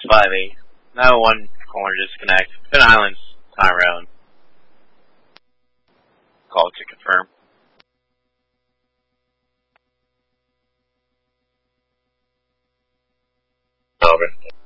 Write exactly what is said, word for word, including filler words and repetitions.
five eight. nine oh one, corner disconnect. Twin Islands, Tyrone. Call to confirm.